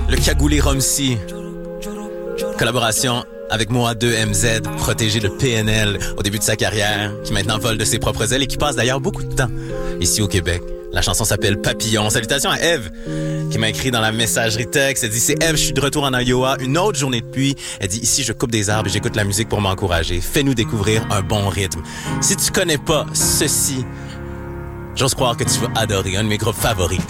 Le cagoulé Romsey. Collaboration avec Moa 2MZ, protégé de PNL au début de sa carrière, qui maintenant vole de ses propres ailes et qui passe d'ailleurs beaucoup de temps ici au Québec. La chanson s'appelle Papillon. Salutations à Eve, qui m'a écrit dans la messagerie texte. Elle dit, c'est Eve, je suis de retour en Iowa, une autre journée de pluie. Elle dit, ici, je coupe des arbres et j'écoute la musique pour m'encourager. Fais-nous découvrir un bon rythme. Si tu connais pas ceci, j'ose croire que tu vas adorer un de mes groupes favoris.